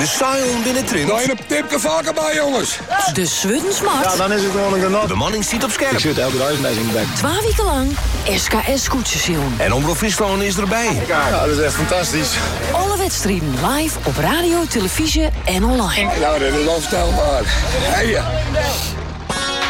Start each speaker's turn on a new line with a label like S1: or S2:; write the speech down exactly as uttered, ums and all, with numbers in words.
S1: De Sion binnen Trint.
S2: Nou, een tipje vaker bij, jongens.
S3: De Swuddensmart.
S4: Ja, dan is het gewoon een genot.
S1: De bemanning ziet op scherp.
S4: Ik zit elke dag met in de bek.
S3: Twee weken lang S K S-koetsensioen.
S1: En Omroep Friesland is erbij.
S4: Ja, dat is echt fantastisch.
S3: Alle wedstrijden live op radio, televisie en online.
S2: Nou, dat is onvoorstelbaar. Hey, ja.